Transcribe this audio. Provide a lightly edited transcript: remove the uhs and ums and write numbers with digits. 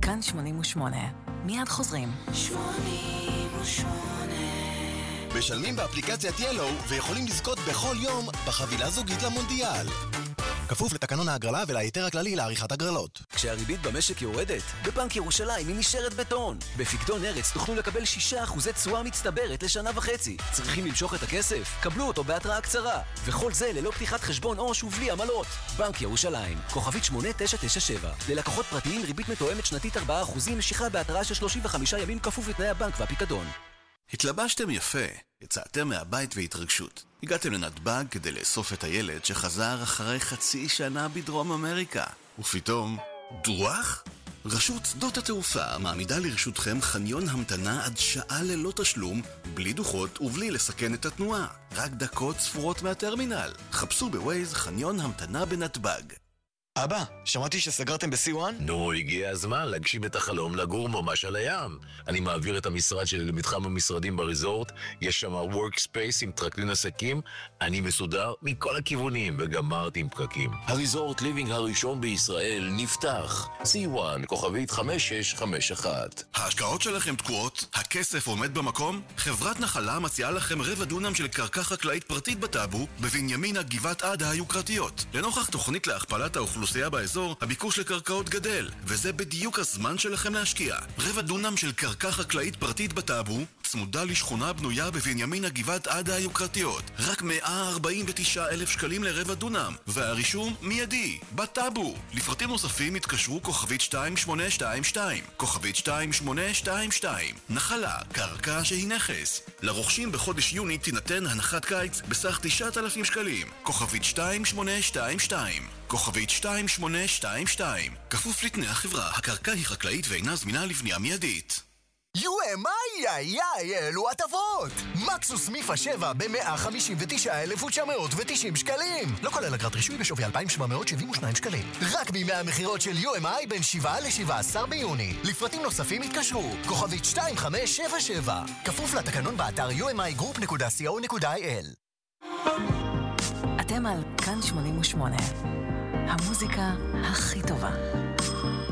כאן 88. מיד חוזרים. 88. משלמים באפליקציית ילו ויכולים לזכות בכל יום בחבילה זוגית למונדיאל. כפוף לתקנון ההגרלה ולהיתר הכללי לעריכת הגרלות. כשהריבית במשק יורדת, בבנק ירושלים היא נשארת בטון. בפיקדון ארץ תוכלו לקבל 6% תשואה מצטברת לשנה וחצי. צריכים למשוך את הכסף? קבלו אותו בהתראה קצרה. וכל זה ללא פתיחת חשבון עו"ש ובלי עמלות. בנק ירושלים, כוכבית 8997. ללקוחות פרטיים ריבית מתואמת שנתית 4%, משיכה בהתראה של 35 ימים כפוף לתנאי הבנק והפיקדון. התלבשתם יפה, יצאתם מהבית והתרגשות. הגעתם לנתב"ג כדי לאסוף את הילד שחזר אחרי חצי שנה בדרום אמריקה. ופתאום, דוח? רשות שדות התעופה מעמידה לרשותכם חניון המתנה עד שעה ללא תשלום, בלי דוחות ובלי לסכן את התנועה. רק דקות ספורות מהטרמינל. חפשו בווייז חניון המתנה בנתב"ג. אבא, שמעתי שסגרתם ב-C1? נו, הגיע הזמן להגשים את החלום לגור ממש על הים. אני מעביר את המשרד שלי למתחם המשרדים בריזורט, יש שם workspace עם טרקלין עסקים, אני מסודר מכל הכיוונים וגמרתי עם פקקים. הריזורט ליבינג הראשון בישראל נפתח. C1, כוכבית 5651. ההשקעות שלכם תקועות? הכסף עומד במקום? חברת נחלה מציעה לכם רבע דונם של קרקע חקלאית פרטית בטאבו, בבנימינה גבעת עדה היוקרתיות. לנוכח תוכנית להכפלת האוכלוסייה באזור, הביקוש לקרקעות גדל, וזה בדיוק הזמן שלכם להשקיע. רבע דונם של קרקע חקלאית פרטית בטאבו, צמודה לשכונה בנויה בבנימינה גבעת עדה היוקרתיות. רק 149,000 שקלים לרבע דונם, והרישום מיידי, בטאבו. לפרטים נוספים התקשרו כוכבית 2822, כוכבית 2822. נחלה, קרקע שהיא נכס. לרוכשים בחודש יוני תינתן הנחת קיץ בסך 9,000 שקלים, כוכבית 2822. כוכבית 2822. כפוף לתנאי החברה, הקרקע היא חקלאית ואינה זמינה לבנייה מיידית. יואי, אלו הטבות! מקסוס מיפה 7 ב-159,990 שקלים. לא כולל אגרת רישוי בשווי 2,772 שקלים. רק בימי המחירות של UMI בין 7 ל-17 ביוני. לפרטים נוספים התקשרו. כוכבית 2577. כפוף לתקנון באתר umigroup.co.il. אתם על כאן 88. המוזיקה הכי טובה.